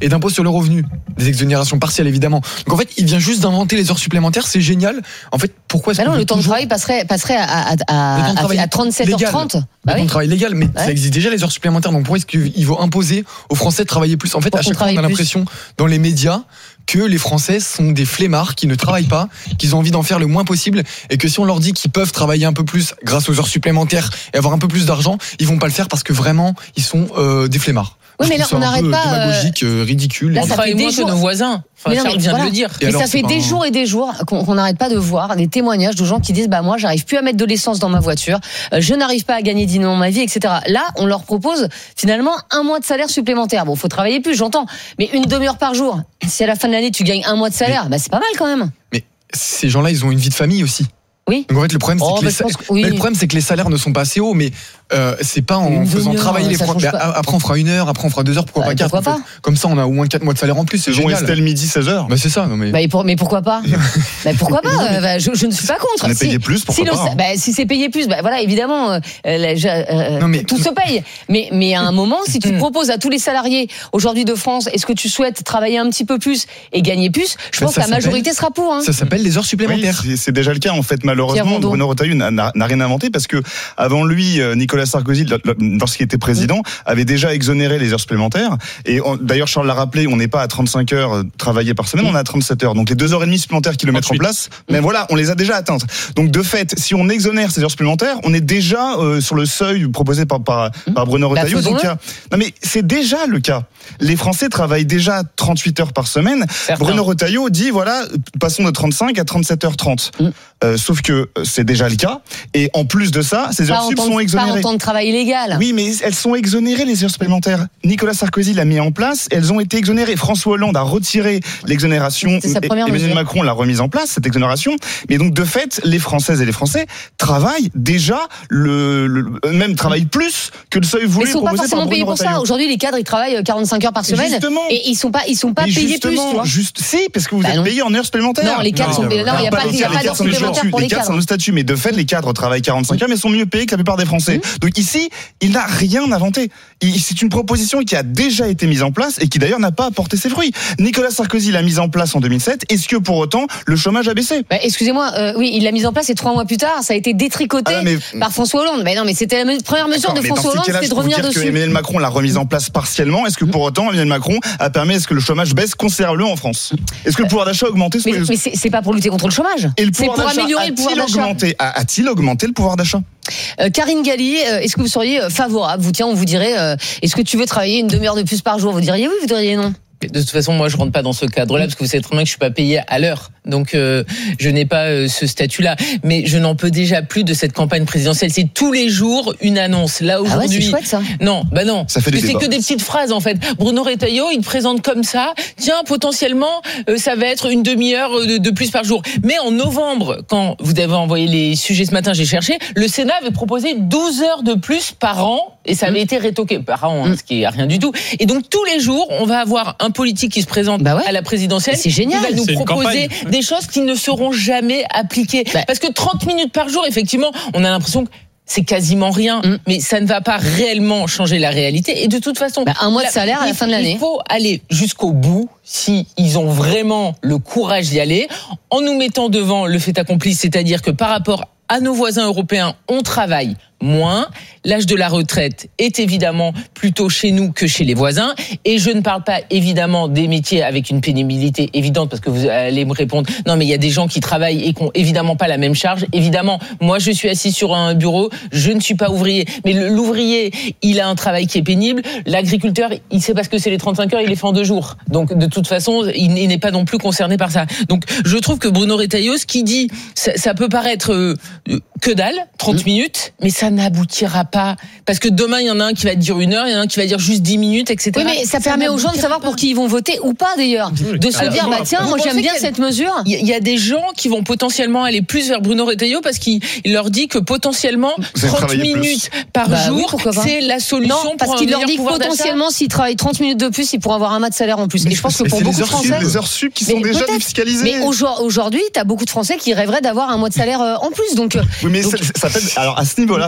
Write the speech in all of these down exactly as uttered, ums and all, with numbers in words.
et d'impôt sur le revenu, des exonérations partielles évidemment. Donc en fait, il vient juste d'inventer les heures supplémentaires, c'est génial. En fait, pourquoi est-ce bah que non, le temps toujours... de travail passerait passerait à à à, à, à trente-sept heures trente. Bah le oui. temps de travail légal, mais ouais. ça existe déjà les heures supplémentaires. Donc pourquoi est-ce qu'il faut imposer aux Français de travailler plus ? En fait, pour à chaque fois, on a l'impression dans les médias que les Français sont des flemmards qui ne travaillent pas, qu'ils ont envie d'en faire le moins possible, et que si on leur dit qu'ils peuvent travailler un peu plus grâce aux heures supplémentaires et avoir un peu plus d'argent, ils vont pas le faire parce que vraiment ils sont euh, des flemmards. Oui, mais là, on n'arrête pas. Démagogique, euh, ridicule. Là, on travaille moins jours. que nos voisins. Enfin, mais non, mais vient voilà. de le dire. Et mais alors, ça fait des un... jours et des jours qu'on n'arrête pas de voir des témoignages de gens qui disent bah moi j'arrive plus à mettre de l'essence dans ma voiture, euh, je n'arrive pas à gagner dix dans ma vie, et cetera. Là, on leur propose finalement un mois de salaire supplémentaire. Bon, faut travailler plus, j'entends, mais une demi-heure par jour. Si à la fin de l'année tu gagnes un mois de salaire, mais... bah c'est pas mal quand même. Mais ces gens-là, ils ont une vie de famille aussi. Oui. Donc en fait, le problème, c'est oh, que, bah, les... que oui. mais le problème, c'est que les salaires ne sont pas assez hauts, mais euh, c'est pas en une faisant travailler les Français. Bah, après, on fera une heure, après, on fera deux heures, pourquoi bah, pas quatre. Pourquoi en fait. pas Comme ça, on a au moins quatre mois de salaire en plus. C'est génial. Estelle midi, seize heures. Bah, c'est ça. Non, mais... Bah, pour... mais pourquoi pas bah, pourquoi pas bah, je, je ne suis pas contre. On est payé si, plus, pourquoi si pas le... hein. bah, si c'est payé plus, bah, voilà, évidemment, euh, euh, non, mais... tout se paye. Mais, mais à un moment, si tu proposes à tous les salariés aujourd'hui de France, est-ce que tu souhaites travailler un petit peu plus et gagner plus ? Je pense bah, que la majorité sera pour. Hein. Ça s'appelle les heures supplémentaires. Oui, c'est déjà le cas, en fait, malheureusement. Bruno Retailleau n'a, n'a rien inventé parce que avant lui, Nicolas Sarkozy, lorsqu'il était président, avait déjà exonéré les heures supplémentaires. Et on, d'ailleurs, Charles l'a rappelé, on n'est pas à trente-cinq heures travaillées par semaine, on est à trente-sept heures. Donc les deux heures et demie supplémentaires qu'il veut mettre en place, mais voilà, on les a déjà atteintes. Donc de fait, si on exonère ces heures supplémentaires, on est déjà euh, sur le seuil proposé par par, par Bruno Retailleau. Bah, donc, non mais c'est déjà le cas. Les Français travaillent déjà trente-huit heures par semaine. Certains. Bruno Retailleau dit voilà, passons de trente-cinq à trente-sept heures trente. Mm. Euh, sauf que c'est déjà le cas. Et en plus de ça, ces heures sup sont exonérées. Pas en temps de travail illégal. Oui, mais elles sont exonérées, les heures supplémentaires. Nicolas Sarkozy l'a mis en place, elles ont été exonérées. François Hollande a retiré l'exonération. Emmanuel mesure. Macron l'a remise en place, cette exonération. Mais donc, de fait, les Françaises et les Français travaillent déjà, le, le même travaillent plus que le seuil voulu. Ils sont pas forcément payés pour ça. Aujourd'hui, les cadres, ils travaillent quarante-cinq heures par semaine. Justement. Et ils sont pas, ils sont pas payés plus, tu vois. Juste, si, parce que vous bah êtes non. payés en heures supplémentaires. Non, les cadres non, sont payés. Non, il n'y a pas, il y a pas d'heures supplémentaires pour les cadres. Les cadres sont le statut, mais de fait, les cadres travaillent quarante-cinq heures, mais sont mieux payés que la plupart des Français. Donc ici, il n'a rien inventé. C'est une proposition qui a déjà été mise en place et qui d'ailleurs n'a pas apporté ses fruits. Nicolas Sarkozy l'a mise en place en deux mille sept. Est-ce que pour autant le chômage a baissé ? Bah, excusez-moi, euh, oui, il l'a mise en place et trois mois plus tard, ça a été détricoté ah, mais... par François Hollande. Mais non, mais c'était la première mesure de François Hollande, c'était de revenir dessus. Que Emmanuel Macron l'a remise en place partiellement. Est-ce que pour autant Emmanuel Macron a permis est-ce que le chômage baisse considérablement en France ? Est-ce que le pouvoir d'achat a augmenté ? Mais, mais c'est, c'est pas pour lutter contre le chômage. Et le c'est pour améliorer le pouvoir d'achat. Augmenté, a-t-il augmenté le pouvoir d'achat ? Euh, Karine Galli, euh, est-ce que vous seriez favorable ? Vous tiens, on vous dirait, euh, est-ce que tu veux travailler une demi-heure de plus par jour ? Vous diriez oui, vous diriez non ? De toute façon, moi, je rentre pas dans ce cadre-là parce que vous savez très bien que je suis pas payé à l'heure. Donc, euh, je n'ai pas euh, ce statut-là. Mais je n'en peux déjà plus de cette campagne présidentielle. C'est tous les jours une annonce. Là, aujourd'hui. Ah ouais, c'est chouette, ça. Non, bah non. Ça fait des c'est que des petites phrases, en fait. Bruno Retailleau, il présente comme ça. Tiens, potentiellement, euh, ça va être une demi-heure de, de plus par jour. Mais en novembre, quand vous avez envoyé les sujets ce matin, j'ai cherché, le Sénat avait proposé douze heures de plus par an. Et ça avait mmh. été rétoqué par an, hein, mmh. ce qui est rien du tout. Et donc, tous les jours, on va avoir un politique qui se présente bah ouais. à la présidentielle. C'est génial. Qui va nous c'est proposer des choses qui ne seront jamais appliquées. Bah. Parce que trente minutes par jour, effectivement, on a l'impression que c'est quasiment rien, mmh. mais ça ne va pas réellement changer la réalité. Et de toute façon, bah, un mois de salaire à la fin de l'année. Il faut aller jusqu'au bout si ils ont vraiment le courage d'y aller, en nous mettant devant le fait accompli, c'est-à-dire que par rapport à nos voisins européens, on travaille moins. L'âge de la retraite est évidemment plutôt chez nous que chez les voisins. Et je ne parle pas évidemment des métiers avec une pénibilité évidente, parce que vous allez me répondre, non mais il y a des gens qui travaillent et qui n'ont évidemment pas la même charge. Évidemment, moi je suis assis sur un bureau, je ne suis pas ouvrier. Mais l'ouvrier, il a un travail qui est pénible. L'agriculteur, il sait parce que c'est les trente-cinq heures, il les fait en deux jours. Donc de toute façon, il n'est pas non plus concerné par ça. Donc je trouve que Bruno Retailleau, ce qu'il dit, ça, ça peut paraître euh, que dalle, trente mmh. minutes, mais ça n'aboutira pas. Parce que demain, il y en a un qui va dire une heure, il y en a un qui va dire juste dix minutes, et cetera. Oui, mais ça, ça permet aux gens de savoir pas. Pour qui ils vont voter ou pas, d'ailleurs. De se Alors, dire, bah tiens, moi j'aime bien cette mesure. Il y, y a des gens qui vont potentiellement aller plus vers Bruno Retailleau parce qu'il il leur dit que potentiellement trente minutes plus. par bah, jour, oui, c'est la solution non, parce pour qu'il leur dit que potentiellement, s'ils travaillent trente minutes de plus, ils pourront avoir un mois de salaire en plus. Mais et je pense que pour beaucoup de Français. Les heures sup qui sont déjà défiscalisées. Mais aujourd'hui, t'as beaucoup de Français qui rêveraient d'avoir un mois de salaire en plus. Donc, oui, mais ça s'appelle, alors à ce niveau-là,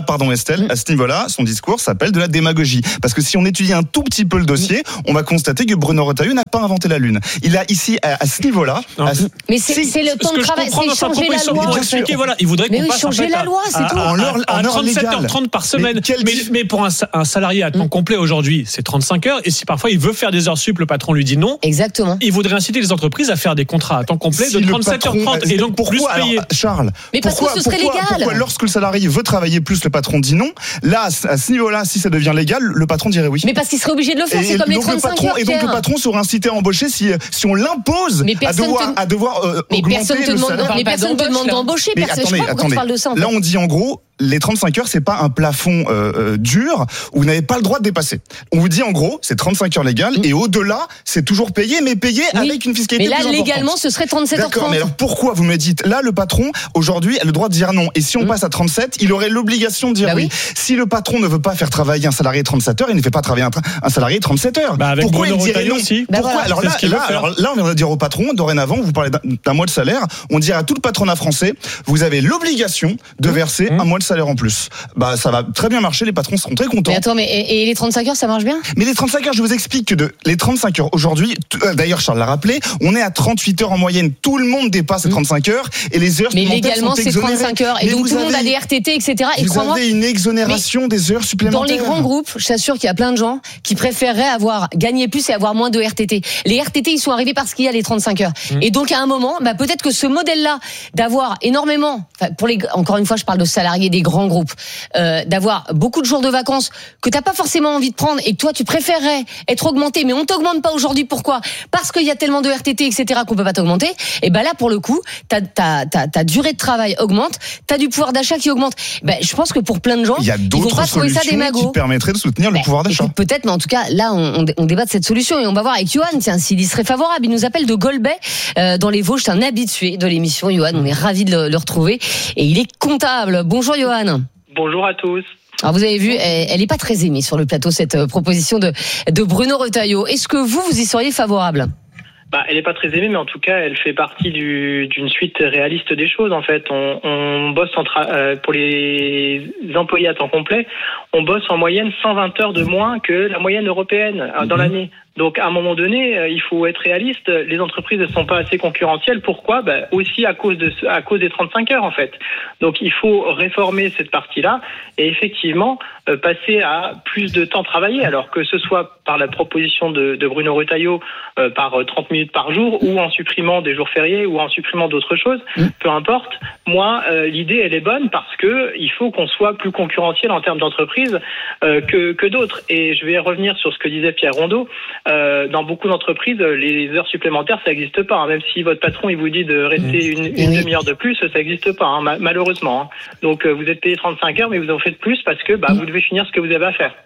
pardon Estelle, à ce niveau-là, son discours s'appelle de la démagogie. Parce que si on étudie un tout petit peu le dossier, on va constater que Bruno Retailleau n'a pas inventé la lune. Il a ici, à, à ce niveau-là... À... Mais c'est, si, c'est le temps de travail, c'est changer la loi. Il, voilà, il voudrait mais qu'on oui, passe changer en fait, la loi, c'est à, tout. À, à, à, à trente-sept heures trente par semaine. Mais, mais, mais pour un, un salarié à temps complet aujourd'hui, c'est trente-cinq heures. Et si parfois il veut faire des heures sup, le patron lui dit non. Exactement. Il voudrait inciter les entreprises à faire des contrats à temps complet si de trente-sept heures trente et donc pourquoi, plus payé. Alors, Charles, mais parce pourquoi, que ce serait pourquoi, légal. Pourquoi lorsque le salarié veut travailler plus, le patron dit non? Là, à ce niveau-là, si ça devient légal, le patron dirait oui. Mais parce qu'il serait obligé de le faire, et c'est comme les trente-cinq heures. Et donc le patron serait incité à embaucher si, si on l'impose à devoir, te... à devoir euh, mais augmenter personne te le demande, salaire. Mais personne ne te demande d'embaucher. Mais personne, attendez, je sais pas pourquoi tu parles de ça. En fait. Là, on dit en gros, les trente-cinq heures, c'est pas un plafond euh, euh, dur où vous n'avez pas le droit de dépasser. On vous dit en gros, c'est trente-cinq heures légales mmh. et au-delà, c'est toujours payé, mais payé oui. avec une fiscalité plus importante. Mais là, plus légalement, ce serait trente-sept heures trente. D'accord, mais alors pourquoi vous me dites, là, le patron, aujourd'hui, a le droit de dire non. Et si on mmh. passe à trente-sept, il aurait l'obligation de dire bah oui. oui. Si le patron ne veut pas faire travailler un salarié trente-sept heures, il ne fait pas travailler un, un salarié trente-sept heures. Bah avec pourquoi Bruno il dirait non aussi. Pourquoi bah voilà. alors, là, ce là, alors là, on viendrait dire au patron, dorénavant, vous parlez d'un, d'un mois de salaire, on dirait à tout le patronat français, vous avez l'obligation de verser mmh. un mois de salaire en plus. Bah, ça va très bien marcher, les patrons seront très contents. Mais attends, mais et, et les trente-cinq heures, ça marche bien? Mais les trente-cinq heures, je vous explique que de, les trente-cinq heures aujourd'hui, d'ailleurs Charles l'a rappelé, on est à trente-huit heures en moyenne. Tout le monde dépasse les trente-cinq heures et les heures mais supplémentaires légalement, sont c'est trente-cinq heures. Et mais donc tout le monde avez, a des R T T, et cetera. Et vous avez une exonération des heures supplémentaires. Dans les grands groupes, je t'assure qu'il y a plein de gens qui préféreraient avoir gagné plus et avoir moins de R T T. Les R T T, ils sont arrivés parce qu'il y a les trente-cinq heures. Mmh. Et donc à un moment, bah, peut-être que ce modèle-là, d'avoir énormément, pour les, encore une fois, je parle de salariés des grands groupes, euh, d'avoir beaucoup de jours de vacances que t'as pas forcément envie de prendre et que toi tu préférerais être augmenté, mais on t'augmente pas aujourd'hui. Pourquoi? Parce qu'il y a tellement de R T T, et cetera qu'on peut pas t'augmenter. Et ben là, pour le coup, ta ta ta ta durée de travail augmente, t'as du pouvoir d'achat qui augmente. Ben je pense que pour plein de gens, il y a ils vont pas trouver ça des magots. Qui permettraient de soutenir le ben, pouvoir d'achat. Écoute, peut-être, mais en tout cas, là, on, on débat de cette solution et on va voir avec Johan. Tiens, s'il y serait favorable, il nous appelle de Golbet euh, dans les Vosges. C'est un habitué de l'émission, Johan. On est ravis de le, le retrouver et il est comptable. Bonjour, Johan. Bonjour à tous. Alors vous avez vu, elle n'est pas très aimée sur le plateau, cette proposition de, de Bruno Retailleau. Est-ce que vous, vous y seriez favorable ? Bah, elle n'est pas très aimée, mais en tout cas, elle fait partie du, d'une suite réaliste des choses. En fait, on, on bosse en tra- euh, pour les employés à temps complet, on bosse en moyenne cent vingt heures de moins que la moyenne européenne euh, dans mmh. l'année. Donc, à un moment donné, euh, il faut être réaliste. Les entreprises ne sont pas assez concurrentielles. Pourquoi ? Ben, aussi à cause de à cause des trente-cinq heures, en fait. Donc, il faut réformer cette partie-là et effectivement euh, passer à plus de temps travaillé. Alors que ce soit par la proposition de, de Bruno Retailleau euh, par trente minutes par jour, ou en supprimant des jours fériés, ou en supprimant d'autres choses, mmh. peu importe. Moi, euh, l'idée, elle est bonne parce que il faut qu'on soit plus concurrentiel en termes d'entreprise euh, que que d'autres. Et je vais revenir sur ce que disait Pierre Rondeau. Euh, dans beaucoup d'entreprises, les heures supplémentaires, ça n'existe pas. Hein. Même si votre patron il vous dit de rester une, une oui. demi-heure de plus, ça n'existe pas, hein, ma- malheureusement. Hein. Donc, euh, vous êtes payé trente-cinq heures, mais vous en faites plus parce que bah, mmh. vous devez finir ce que vous avez à faire.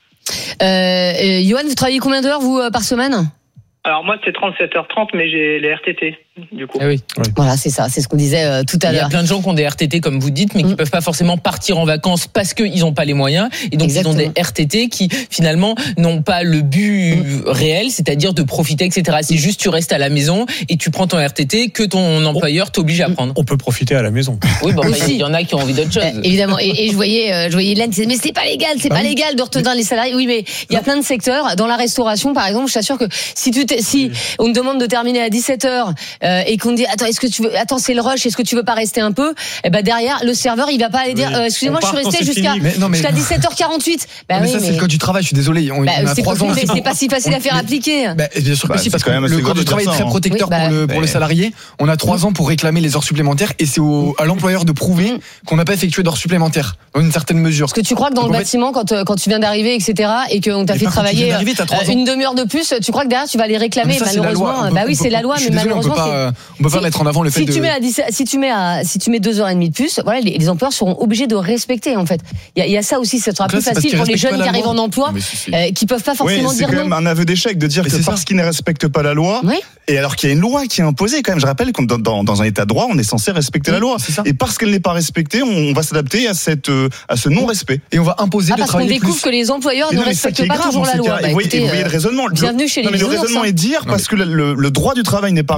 Euh, Johan, vous travaillez combien d'heures, vous, par semaine ? Alors moi c'est trente-sept heures trente, mais j'ai les R T T du coup. Ah oui. oui. Voilà, c'est ça, c'est ce qu'on disait euh, tout à l'heure. Il y a plein de gens qui ont des R T T comme vous dites, mais qui mmh. peuvent pas forcément partir en vacances parce qu'ils n'ont pas les moyens, et donc Exactement. Ils ont des R T T qui finalement n'ont pas le but mmh. réel, c'est-à-dire de profiter, et cetera. C'est juste tu restes à la maison et tu prends ton R T T que ton employeur t'oblige à prendre. On peut profiter à la maison. Oui, bon, il y en a qui ont envie d'autre chose. Euh, évidemment. Et, et je voyais, euh, je voyais Hélène qui disait mais c'est pas légal, c'est ah pas oui. légal de retenir les salariés. Oui, mais il y a plein de secteurs dans la restauration, par exemple. Je t'assure que si tu t'es, si on te demande de terminer à dix-sept heures euh, et qu'on te dit attends est-ce que tu veux attends c'est le rush est-ce que tu veux pas rester un peu, et ben derrière le serveur il va pas aller dire oui. euh, excusez-moi je suis resté jusqu'à mais non, mais... jusqu'à dix-sept heures quarante-huit. Bah mais oui, ça mais... c'est le code du travail, je suis désolé, on, bah, on a c'est, trois ans, c'est, c'est pas si facile à faire appliquer. Bah, bien sûr que bah, si, parce que le code du travail est très protecteur oui, bah, pour le pour le salarié. On a trois ans pour réclamer les heures supplémentaires et c'est au, à l'employeur de prouver qu'on n'a pas effectué d'heures supplémentaires dans une certaine mesure. Parce que tu crois que dans le bâtiment quand quand tu viens d'arriver et cetera et qu'on t'a fait travailler une demi-heure de plus, tu crois que derrière tu vas les réclamer? Malheureusement, bah oui c'est la loi, mais malheureusement on peut pas mettre en avant le fait de. Si tu mets à si tu mets à si tu mets deux heures et demie de plus, voilà les employeurs seront obligés de respecter en fait. Il y a ça aussi, ça sera plus facile pour les jeunes qui arrivent en emploi, qui peuvent pas forcément oui, dire non. C'est quand même un aveu d'échec de dire que parce qu'ils ne respectent pas la loi, oui. et alors qu'il y a une loi qui est imposée quand même. Je rappelle que dans, dans, dans un état de droit, on est censé respecter oui, la loi. Et parce qu'elle n'est pas respectée, on va s'adapter à cette à ce non-respect. Et on va imposer ah, de travailler plus. Parce qu'on découvre que les employeurs ne respectent pas toujours la loi. Vous voyez le raisonnement. Bienvenue chez les bisounours. Le raisonnement est de dire parce que le droit du travail n'est pas respecté,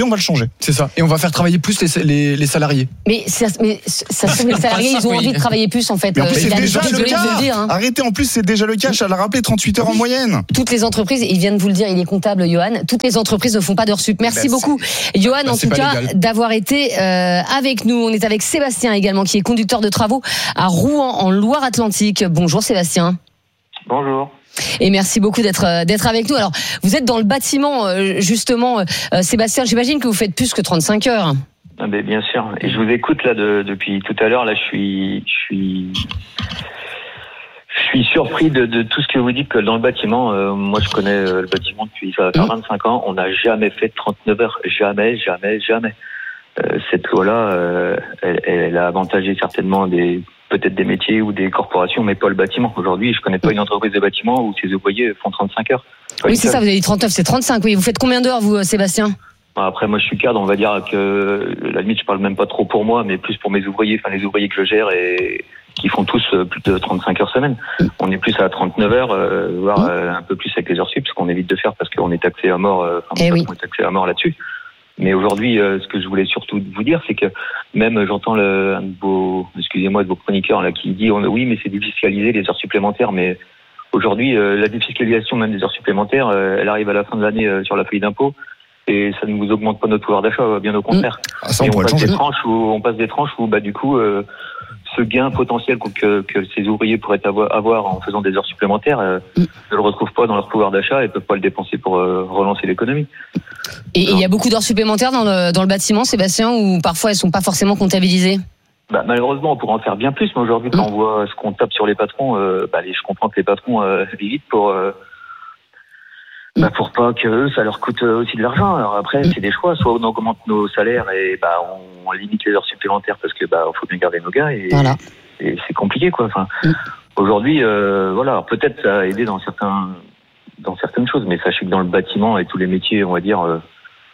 on va le changer. C'est ça. Et on va faire travailler plus les, les, les salariés. Mais ça, mais ça se trouve, les salariés, ils ont envie de travailler plus, en fait. Mais en plus, euh, c'est déjà le de cas. le dire, hein. Arrêtez, en plus, c'est déjà le cas. Je l'ai rappelé, trente-huit heures en moyenne. Toutes les entreprises, il vient de vous le dire, il est comptable, Johan. Toutes les entreprises ne font pas d'heures sup. Merci bah, beaucoup, Johan, bah, en tout cas, légal. d'avoir été euh, avec nous. On est avec Sébastien également, qui est conducteur de travaux à Rouen, en Loire-Atlantique. Bonjour, Sébastien. Bonjour. Et merci beaucoup d'être d'être avec nous. Alors, vous êtes dans le bâtiment, justement, euh, Sébastien. J'imagine que vous faites plus que trente-cinq heures. Ah ben, bien sûr. Et je vous écoute là de, depuis tout à l'heure. Là, je suis, je suis, je suis surpris de, de tout ce que vous dites que dans le bâtiment. Euh, moi, je connais euh, le bâtiment depuis ça va faire vingt-cinq ans. On n'a jamais fait de trente-neuf heures. Jamais, jamais, jamais. Euh, cette loi-là, euh, elle, elle a avantagé certainement des peut-être des métiers ou des corporations, mais pas le bâtiment. Aujourd'hui, je connais pas une entreprise de bâtiment où ses ouvriers font trente-cinq heures. Oui, c'est ça, vous avez dit trente-neuf, c'est trente-cinq. Oui, vous faites combien d'heures, vous, Sébastien ? Après, moi, je suis cadre, on va dire que, à la limite, je parle même pas trop pour moi, mais plus pour mes ouvriers, enfin, les ouvriers que je gère et qui font tous plus de trente-cinq heures semaine. On est plus à trente-neuf heures, euh, voire euh, un peu plus avec les heures sup, ce qu'on évite de faire parce qu'on est taxé à mort, euh, enfin, eh oui. on est taxé à mort là-dessus. Mais aujourd'hui, euh, ce que je voulais surtout vous dire, c'est que même j'entends le, un de vos, excusez-moi, de vos chroniqueurs là qui dit on, oui, mais c'est défiscaliser les heures supplémentaires. Mais aujourd'hui, euh, la défiscalisation même des heures supplémentaires, euh, elle arrive à la fin de l'année euh, sur la feuille d'impôt et ça ne vous augmente pas notre pouvoir d'achat, bien au contraire. Ah, ça, on, et on passe des tranches où on passe des tranches où bah du coup euh, ce gain potentiel que, que ces ouvriers pourraient avoir en faisant des heures supplémentaires euh, mm. ne le retrouvent pas dans leur pouvoir d'achat et peuvent pas le dépenser pour euh, relancer l'économie. Et il y a beaucoup d'heures supplémentaires dans le, dans le bâtiment, Sébastien, ou parfois elles sont pas forcément comptabilisées ? Bah, malheureusement, on pourrait en faire bien plus, mais aujourd'hui, quand mmh. on voit ce qu'on tape sur les patrons, euh, bah, les, je comprends que les patrons euh, vivent vite pour, euh, bah, pour pas que eux, ça leur coûte aussi de l'argent. Alors après, c'est des choix. Soit on augmente nos salaires et bah, on, on limite les heures supplémentaires parce que bah, faut bien garder nos gars et, voilà. et c'est compliqué, quoi. Enfin, mmh. aujourd'hui, euh, voilà, peut-être ça a aidé dans certains. dans certaines choses, mais sachez que dans le bâtiment et tous les métiers, on va dire, euh,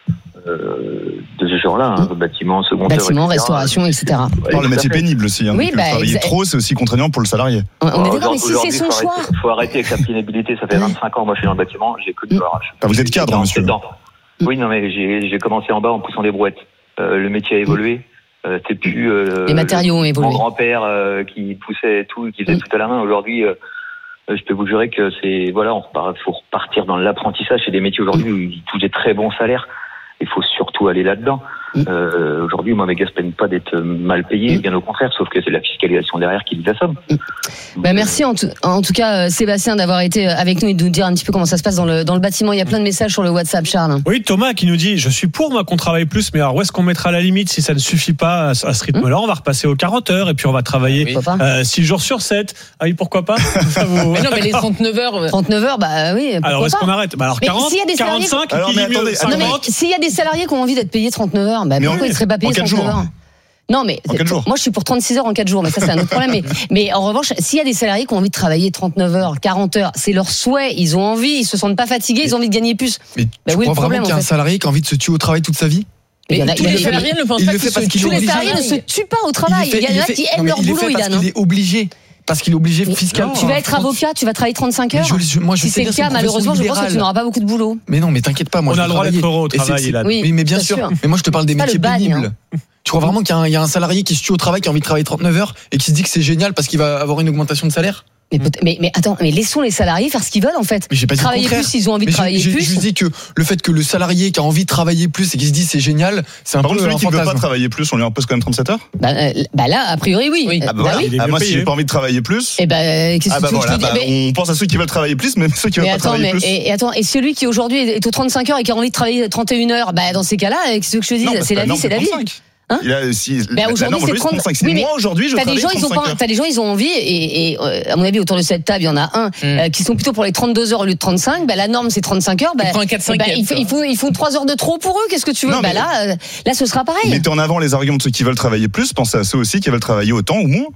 euh, de ce genre-là, hein, bâtiment, second bâtiment, restauration, et cetera. Ouais, non, le métier pénible aussi. Hein, oui, bah, travailler exa- trop, c'est aussi contraignant pour le salarié. On est d'accord, alors, mais si c'est son choix. Il faut arrêter avec la pénibilité. Ça fait vingt-cinq ans, moi, je suis dans le bâtiment, j'ai que du barrage. Ah, vous êtes cadre, monsieur. Oui, non, mais j'ai, j'ai commencé en bas en poussant des brouettes. Euh, le métier a évolué. Euh, c'est plus euh, les matériaux ont évolué. Mon grand-père euh, qui poussait tout, qui faisait mmh. tout à la main. Aujourd'hui, euh, je peux vous jurer que c'est voilà, on faut repartir dans l'apprentissage. C'est des métiers aujourd'hui où ils touchent des très bons salaires. Il faut surtout aller là-dedans. Euh, aujourd'hui, moi, mes gars ne peinent pas d'être mal payés, bien au contraire, sauf que c'est la fiscalisation derrière qui les assomme. Bah, merci en tout, en tout cas, Sébastien, d'avoir été avec nous et de nous dire un petit peu comment ça se passe dans le, dans le bâtiment. Il y a plein de messages sur le WhatsApp, Charles. Oui, Thomas qui nous dit, je suis pour moi qu'on travaille plus, mais alors où est-ce qu'on mettra la limite si ça ne suffit pas à, à ce rythme-là? On va repasser aux quarante heures et puis on va travailler oui. euh, six jours sur sept. Ah oui, pourquoi pas? Ça vous... Mais non, mais les trente-neuf heures. trente-neuf heures, bah oui. Alors est-ce qu'on arrête? Bah alors quarante, quarante-cinq, alors, mais attendez, non, mais s'il y a des salariés qui ont envie d'être payés trente-neuf heures, bah pourquoi ils seraient pas payés trente-neuf heures? Non, mais moi je suis pour trente-six heures en quatre jours, mais ça c'est un autre problème. Mais, mais en revanche, s'il y a des salariés qui ont envie de travailler trente-neuf heures, quarante heures, c'est leur souhait, ils ont envie, ils se sentent pas fatigués, ils ont envie de gagner plus. Mais bah, tu oui, crois vraiment problème, qu'il y a un salarié qui a envie de se tuer au travail toute sa vie? Mais il y en a, tous il y a, les salariés ne pensent pas qu'ils se tuent. Tous les salariés ne se tuent pas au travail. Il y en a qui aiment leur boulot, Ilan. Il est obligé. Parce qu'il est obligé fiscalement. Tu vas être avocat, tu vas travailler trente-cinq heures. Je, je, moi, je si c'est le cas, malheureusement, je pense que tu n'auras pas beaucoup de boulot. Mais non, mais t'inquiète pas, moi. On a le droit d'être heureux au travail, Ilan. Oui, mais bien sûr. Mais moi, je te parle des métiers pénibles. Tu crois vraiment qu'il y a un salarié qui se tue au travail, qui a envie de travailler trente-neuf heures et qui se dit que c'est génial parce qu'il va avoir une augmentation de salaire? Mais, mais, mais attends, mais laissons les salariés faire ce qu'ils veulent en fait. Mais j'ai pas dit travailler plus, ils ont envie mais de travailler j'ai, plus. Je dis que le fait que le salarié qui a envie de travailler plus et qui se dit c'est génial, c'est un Par peu contre, celui un qui ne veut fantasme. pas travailler plus, on lui impose quand même trente-sept heures? Bah, euh, bah là, a priori, oui. oui. Ah bah, voilà. bah oui. Ah, moi, si j'ai pas envie de travailler plus. Et bah, qu'est-ce ah bah que tu voilà, veux bah, mais... on pense à ceux qui veulent travailler plus, mais ceux qui veulent mais pas attends, travailler mais, plus. Et, et attends, et celui qui aujourd'hui est aux trente-cinq heures et qui a envie de travailler trente et une heures, bah dans ces cas-là, qu'est-ce que je te dis? Non, c'est la vie, c'est la vie. Hein Il a, si, bah aujourd'hui, c'est trente-cinq. Si oui, moi aujourd'hui, je t'as des gens, ils ont pas, t'as des gens, ils ont envie, et, et à mon avis, autour de cette table, il y en a un mm. euh, qui sont plutôt pour les trente-deux heures au lieu de trente-cinq. Bah la norme, c'est trente-cinq heures. Bah, il prend un quatre cinq. Bah, il faut, il faut, ils font trois heures de trop pour eux. Qu'est-ce que tu veux? Non, bah là, euh, là, ce sera pareil. Mettez en avant les arguments de ceux qui veulent travailler plus. Pensez à ceux aussi qui veulent travailler autant ou moins.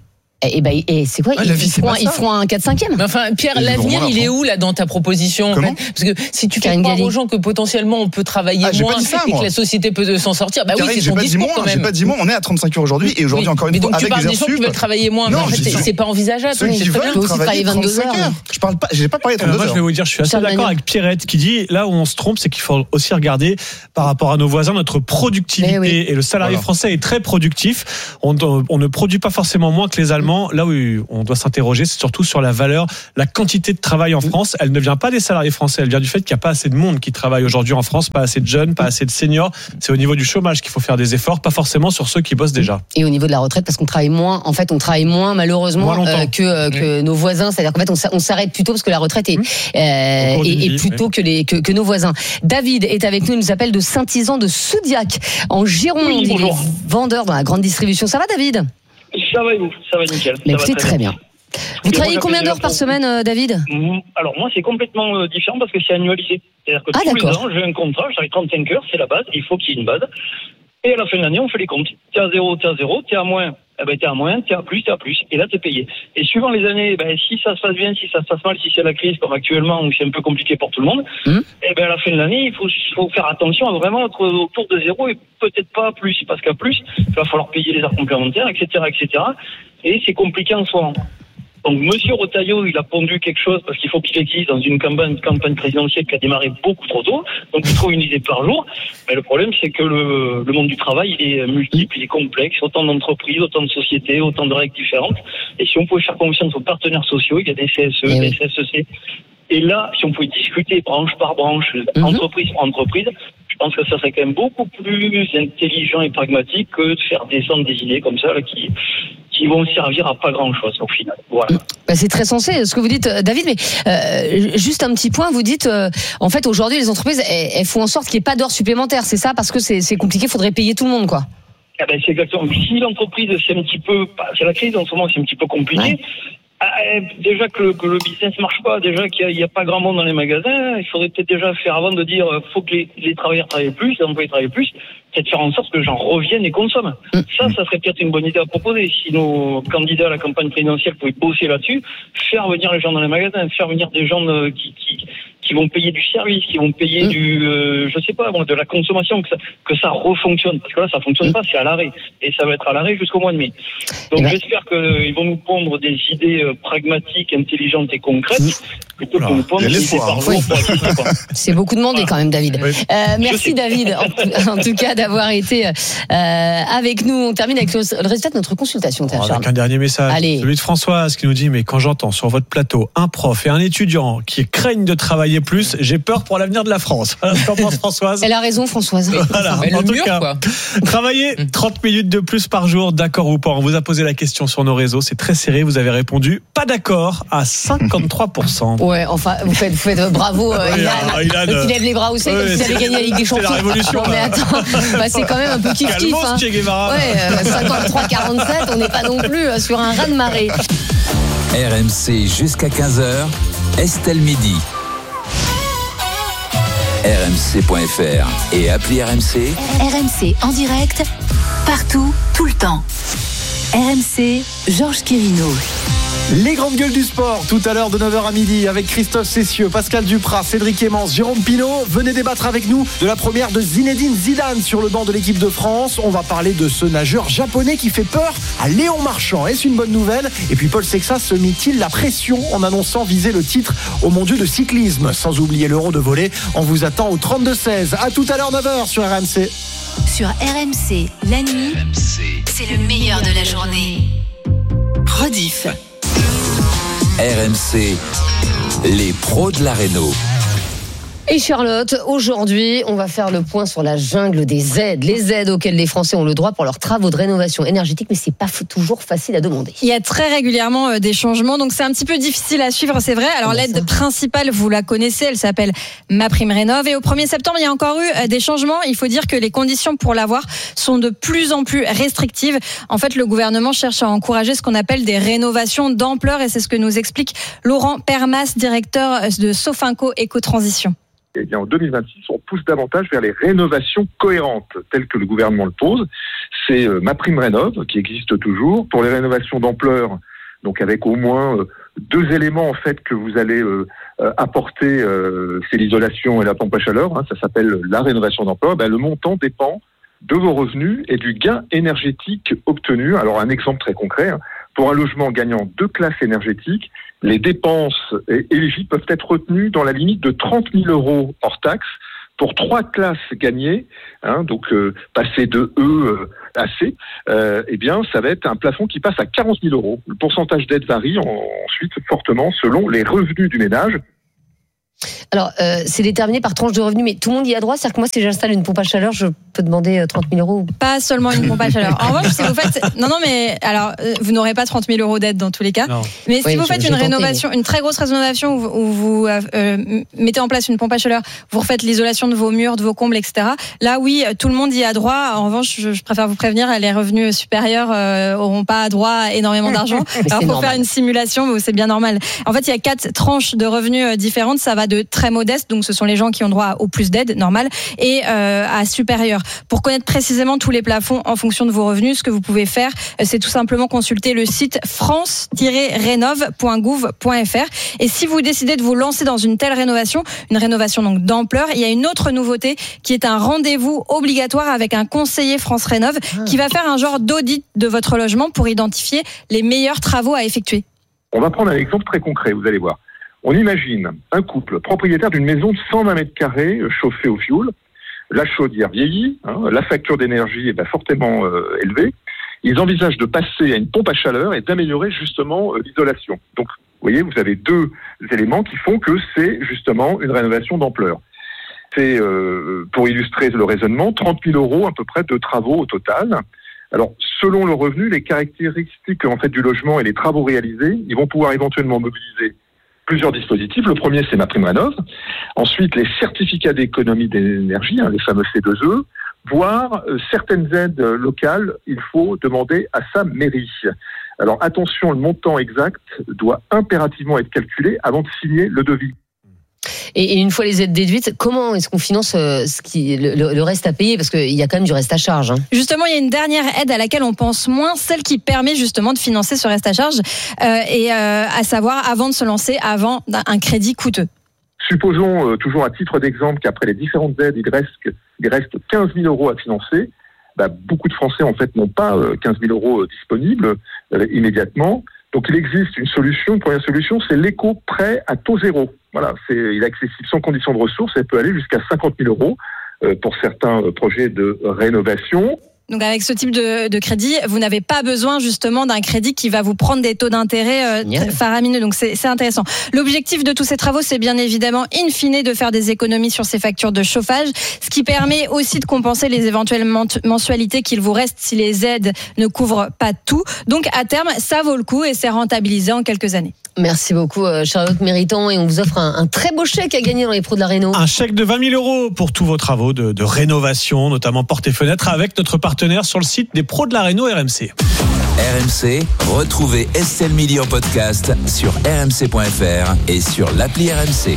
Et, ben, et c'est quoi? Ah, ils, la vie, ils, c'est feront, pas ils ça. feront un quatre cinquième. Enfin, Pierre, Ils l'avenir, vont il est où là dans ta proposition en Comment fait Parce que si tu fais Karine croire Galli. aux gens que potentiellement on peut travailler Ah, j'ai moins pas dit ça, et moi. que la société peut s'en sortir, bah Karine, oui, c'est j'ai son pas dit discours moins, quand j'ai même. pas dit moins. On est à trente-cinq heures aujourd'hui et aujourd'hui Oui. encore une Mais fois donc tu avec parles les des heures gens qui sup. veulent travailler moins. Non, mais en fait, j'ai dit c'est, c'est pas envisageable. Ceux Oui, qui c'est très veulent bien. aussi travailler travailler vingt-deux trente-cinq heures. heures. Je parle pas, j'ai pas parlé de Alors trente-deux moi, je vais heures. vous dire, je suis assez Charles d'accord Magnin. avec Pierrette qui dit, là où on se trompe, c'est qu'il faut aussi regarder par rapport à nos voisins notre productivité. Mais oui. Et le salarié Voilà. français est très productif. On, on ne produit pas forcément moins que les Allemands. Là où on doit s'interroger, c'est surtout sur la valeur, la quantité de travail en France. Elle ne vient pas des salariés français, elle vient du fait qu'il n'y a pas assez de monde qui travaille aujourd'hui en France, pas assez de jeunes, pas assez de seniors. C'est au niveau du chômage qu'il faut faire des efforts, pas forcément sur ceux qui bossent déjà. Et au niveau de la retraite, parce qu'on travaille moins, en fait, on travaille moins malheureusement Moins longtemps. euh, que, euh, que nos voisins. C'est-à-dire qu'en fait, on, s'a- on s'arrête plus tôt parce que la retraite est, Mmh. euh, Au cours est, d'une est vie, plus tôt que, les, que, que nos voisins. David est avec nous, il nous appelle de Saint-Isan de Soudiac, en Gironde. Oui, il est bonjour. vendeur dans la grande distribution. Ça va, David? Ça va et vous? Ça va nickel. Mais Ça va écoutez, très bien. Vous Et travaillez moi, combien j'appelle d'heures par pour- semaine, euh, David? Mm, Alors moi c'est complètement euh, différent parce que c'est annualisé. C'est-à-dire que Ah, tous les d'accord. ans j'ai un contrat, je travaille trente-cinq heures, c'est la base, il faut qu'il y ait une base. Et à la fin de l'année on fait les comptes. T'es à zéro, t'es à zéro, t'es à moins, eh ben t'es à moins, t'es à plus, t'es à plus. Et là t'es payé. Et suivant les années, ben, si ça se passe bien, si ça se passe mal, si c'est la crise comme actuellement où c'est un peu compliqué pour tout le monde, Mmh. et ben à la fin de l'année il faut, faut faire attention à vraiment être autour de zéro et peut-être pas plus. Parce qu'à plus, il va falloir payer les heures complémentaires, et cetera, et cetera. Et c'est compliqué en soi. Donc, Monsieur Retailleau, il a pondu quelque chose parce qu'il faut qu'il existe dans une campagne, campagne présidentielle qui a démarré beaucoup trop tôt. Donc, il trouve une idée par jour. Mais le problème, c'est que le, le monde du travail, il est multiple, il est complexe. Autant d'entreprises, autant de sociétés, autant de règles différentes. Et si on pouvait faire confiance aux partenaires sociaux, il y a des C S E, Eh des oui. S S E C. Et là, si on pouvait discuter branche par branche, Mhm. entreprise par entreprise, je pense que ça serait quand même beaucoup plus intelligent et pragmatique que de faire descendre des idées comme ça, là, qui, qui vont servir à pas grand-chose au final. Voilà. Bah, c'est très sensé ce que vous dites, euh, David, mais euh, juste un petit point, vous dites, euh, en fait, aujourd'hui, les entreprises, elles, elles font en sorte qu'il n'y ait pas d'heures supplémentaires, c'est ça? Parce que c'est, c'est compliqué, il faudrait payer tout le monde, quoi. Eh ben, c'est exactement. Si l'entreprise, c'est un petit peu, c'est la crise en ce moment, c'est un petit peu compliqué. Ouais. Euh, déjà que le, que le business marche pas, déjà qu'il n'y a, a pas grand monde dans les magasins, il faudrait peut-être déjà faire avant de dire, euh, faut que les, les travailleurs travaillent plus, les employés travaillent plus, peut-être faire en sorte que les gens reviennent et consomment. Mm. Ça, ça serait peut-être une bonne idée à proposer. Si nos candidats à la campagne présidentielle pouvaient bosser là-dessus, faire venir les gens dans les magasins, faire venir des gens euh, qui, qui qui vont payer du service, qui vont payer Mm. du, euh, je sais pas, bon, de la consommation, que ça, que ça refonctionne. Parce que là, ça fonctionne Mm. pas, c'est à l'arrêt. Et ça va être à l'arrêt jusqu'au mois de mai. Donc, Eh ben. j'espère qu'ils vont nous pondre des idées euh, pragmatiques, intelligentes et concrets, plutôt que Oula, nous pondre il y a des idées l'espoir. par jour. Oui. pour être sympa. C'est beaucoup demandé quand même, David. Oui. Euh, merci, David, en, tout- en tout cas, d'avoir été euh, avec nous. On termine avec le, le résultat de notre consultation, tiens, Alors, Charles. avec un dernier message, Allez. celui de Françoise qui nous dit, mais quand j'entends sur votre plateau un prof et un étudiant qui craignent de travailler plus, j'ai peur pour l'avenir de la France. Voilà ce qu'en pense Françoise. Elle a raison, Françoise. Voilà. Mais En le tout mur, cas, quoi. travailler trente minutes de plus par jour, d'accord ou pas? On vous a posé la question sur nos réseaux, c'est très serré, vous avez répondu pas d'accord à cinquante-trois pour cent. Ouais, enfin, vous faites, vous faites euh, bravo, euh, Oui, Ilan. alors, Ilan, Qui lève les bras au ciel oui, comme si vous c'est- avez gagné la Ligue des c'est la Champions. révolution, Non, mais là. attends, bah, c'est quand même un peu kiff-kiff. Calmos, Hein. Che Guevara. Ouais, euh, cinquante-trois quarante-sept, on n'est pas non plus euh, sur un raz-de-marée. R M C jusqu'à quinze heures, Estelle Midi. R M C point F R et appli R M C. R M C en direct, partout, tout le temps. R M C, Georges Quirino. Les grandes gueules du sport, tout à l'heure de neuf heures à midi, avec Christophe Cessieux, Pascal Duprat, Cédric Emmence, Jérôme Pinault. Venez débattre avec nous de la première de Zinedine Zidane sur le banc de l'équipe de France. On va parler de ce nageur japonais qui fait peur à Léon Marchand. Est-ce une bonne nouvelle? Et puis Paul Sexas se mit-il la pression en annonçant viser le titre au mondiaux de cyclisme? Sans oublier l'euro de volley, on vous attend au trente-deux seize. À tout à l'heure, neuf heures sur R M C. Sur R M C, la nuit, c'est le meilleur de la journée. Rediff. R M C, les pros de la réno. Et Charlotte, aujourd'hui, on va faire le point sur la jungle des aides. Les aides auxquelles les Français ont le droit pour leurs travaux de rénovation énergétique, mais c'est pas f- toujours facile à demander. Il y a très régulièrement euh, des changements, donc c'est un petit peu difficile à suivre, c'est vrai. Alors Comment l'aide ça principale, vous la connaissez, elle s'appelle MaPrimeRénov'. Et au premier septembre, il y a encore eu euh, des changements. Il faut dire que les conditions pour l'avoir sont de plus en plus restrictives. En fait, le gouvernement cherche à encourager ce qu'on appelle des rénovations d'ampleur, et c'est ce que nous explique Laurent Permas, directeur de Sofinco Écotransition. Eh bien, en deux mille vingt-six, on pousse davantage vers les rénovations cohérentes, telles que le gouvernement le pose. C'est euh, MaPrimeRénov', qui existe toujours. Pour les rénovations d'ampleur, donc avec au moins euh, deux éléments en fait que vous allez euh, apporter, euh, c'est l'isolation et la pompe à chaleur, hein, ça s'appelle la rénovation d'emploi. Ben, le montant dépend de vos revenus et du gain énergétique obtenu. Alors un exemple très concret, hein, pour un logement gagnant deux classes énergétiques, les dépenses éligibles peuvent être retenues dans la limite de trente mille euros hors taxe. Pour trois classes gagnées, hein, donc euh, passer de E euh, à C, euh, eh bien, ça va être un plafond qui passe à quarante mille euros. Le pourcentage d'aide varie en, ensuite fortement selon les revenus du ménage. Alors, euh, c'est déterminé par tranche de revenus, mais tout le monde y a droit. C'est-à-dire que moi, si j'installe une pompe à chaleur, je peux demander trente mille euros. Pas seulement une pompe à chaleur. En revanche, si vous faites, non, non, mais alors, vous n'aurez pas trente mille euros d'aide dans tous les cas. Non. Mais si oui, vous faites une rénovation, tenté, mais... une très grosse rénovation où vous, où vous euh, mettez en place une pompe à chaleur, vous refaites l'isolation de vos murs, de vos combles, et cetera. Là, oui, tout le monde y a droit. En revanche, je, je préfère vous prévenir, les revenus supérieurs euh, auront pas droit à énormément d'argent. Alors, pour normal. Faire une simulation, c'est bien normal. En fait, il y a quatre tranches de revenus différentes. Ça va de très modeste, donc ce sont les gens qui ont droit au plus d'aide, normal, et euh, à supérieur. Pour connaître précisément tous les plafonds en fonction de vos revenus, ce que vous pouvez faire, c'est tout simplement consulter le site france tiret rénov point gouv point f r. Et si vous décidez de vous lancer dans une telle rénovation, une rénovation donc d'ampleur, il y a une autre nouveauté qui est un rendez-vous obligatoire avec un conseiller France Rénov qui va faire un genre d'audit de votre logement pour identifier les meilleurs travaux à effectuer. On va prendre un exemple très concret, vous allez voir. On imagine un couple propriétaire d'une maison de cent vingt mètres carrés chauffée au fioul. La chaudière vieillit, hein, la facture d'énergie est ben, fortement euh, élevée. Ils envisagent de passer à une pompe à chaleur et d'améliorer justement euh, l'isolation. Donc, vous voyez, vous avez deux éléments qui font que c'est justement une rénovation d'ampleur. C'est, euh, pour illustrer le raisonnement, trente mille euros à peu près de travaux au total. Alors, selon le revenu, les caractéristiques en fait du logement et les travaux réalisés, ils vont pouvoir éventuellement mobiliser plusieurs dispositifs. Le premier, c'est MaPrimeRénov'. Ensuite, les certificats d'économie d'énergie, hein, les fameux C deux E, voire euh, certaines aides locales, il faut demander à sa mairie. Alors attention, le montant exact doit impérativement être calculé avant de signer le devis. Et une fois les aides déduites, comment est-ce qu'on finance ce qui, le, le reste à payer ? Parce qu'il y a quand même du reste à charge. Hein. Justement, il y a une dernière aide à laquelle on pense moins, celle qui permet justement de financer ce reste à charge, euh, et euh, à savoir avant de se lancer, avant un crédit coûteux. Supposons, euh, toujours à titre d'exemple, qu'après les différentes aides, il reste, il reste quinze mille euros à financer. Bah, beaucoup de Français, en fait, n'ont pas euh, quinze mille euros disponibles euh, immédiatement. Donc, il existe une solution. Une première solution, c'est l'éco-prêt à taux zéro. Voilà, c'est, il est accessible sans condition de ressources. Elle peut aller jusqu'à cinquante mille euros euh, pour certains projets de rénovation. Donc avec ce type de, de crédit, vous n'avez pas besoin justement d'un crédit qui va vous prendre des taux d'intérêt euh, yeah. faramineux. Donc c'est, c'est intéressant. L'objectif de tous ces travaux, c'est bien évidemment in fine de faire des économies sur ces factures de chauffage, ce qui permet aussi de compenser les éventuelles mensualités qu'il vous reste si les aides ne couvrent pas tout. Donc à terme, ça vaut le coup et c'est rentabilisé en quelques années. Merci beaucoup Charlotte Méritant, et on vous offre un, un très beau chèque à gagner dans les pros de la réno. Un chèque de vingt mille euros pour tous vos travaux de, de rénovation, notamment portes et fenêtres, avec notre partenaire sur le site des pros de la réno R M C. R M C, retrouvez Estelle Mili en podcast sur r m c point f r et sur l'appli R M C.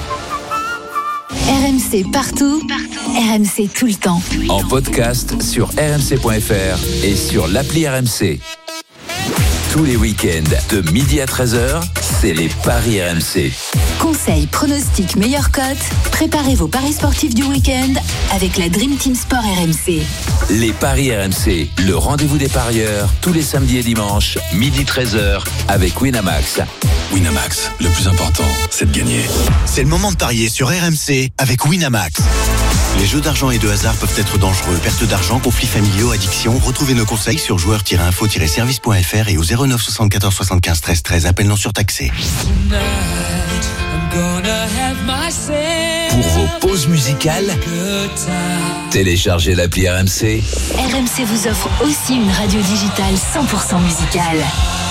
R M C partout, partout. R M C tout le temps. En podcast sur r m c point f r et sur l'appli R M C. Tous les week-ends, de midi à treize heures, c'est les paris R M C. Conseils, pronostics, meilleures cotes. Préparez vos paris sportifs du week-end avec la Dream Team Sport R M C. Les paris R M C, le rendez-vous des parieurs, tous les samedis et dimanches, midi treize heures, avec Winamax. Winamax, le plus important, c'est de gagner. C'est le moment de parier sur R M C avec Winamax. Les jeux d'argent et de hasard peuvent être dangereux. Perte d'argent, conflits familiaux, addiction. Retrouvez nos conseils sur joueurs tiret info tiret service point f r et au zéro neuf soixante-quatorze soixante-quinze treize treize. Appel non surtaxé. Pour vos pauses musicales, téléchargez l'appli R M C. R M C vous offre aussi une radio digitale cent pour cent musicale.